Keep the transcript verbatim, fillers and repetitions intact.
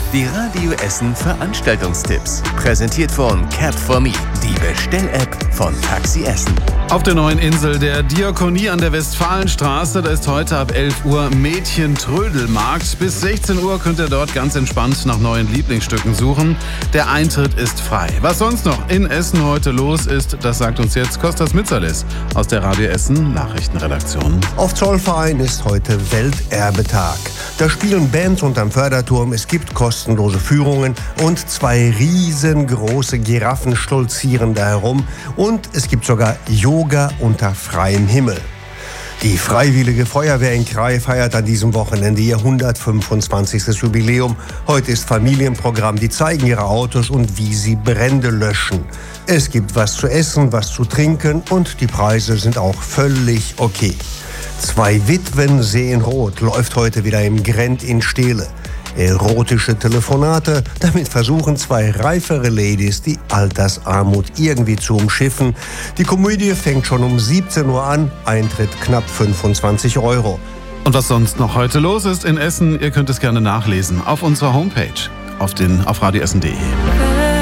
Die Radio Essen Veranstaltungstipps. Präsentiert von Cap for Me, die Bestell-App von Taxi Essen. Auf der neuen Insel der Diakonie an der Westfalenstraße, da ist heute ab elf Uhr Mädchen-Trödelmarkt. Bis sechzehn Uhr könnt ihr dort ganz entspannt nach neuen Lieblingsstücken suchen. Der Eintritt ist frei. Was sonst noch in Essen heute los ist, das sagt uns jetzt Kostas Mitsalis aus der Radio Essen Nachrichtenredaktion. Auf Zollverein ist heute Welterbetag. Da spielen Bands unterm Förderturm, es gibt kostenlose Führungen und zwei riesengroße Giraffen stolzieren da herum und es gibt sogar Yoga unter freiem Himmel. Die Freiwillige Feuerwehr in Krai feiert an diesem Wochenende ihr hundertfünfundzwanzigstes Jubiläum. Heute ist Familienprogramm, die zeigen ihre Autos und wie sie Brände löschen. Es gibt was zu essen, was zu trinken und die Preise sind auch völlig okay. Zwei Witwen sehen rot läuft heute wieder im Grenz in Steele. Erotische Telefonate, damit versuchen zwei reifere Ladies die Altersarmut irgendwie zu umschiffen. Die Komödie fängt schon um siebzehn Uhr an, Eintritt knapp fünfundzwanzig Euro. Und was sonst noch heute los ist in Essen, ihr könnt es gerne nachlesen auf unserer Homepage auf, den, auf radioessen punkt de.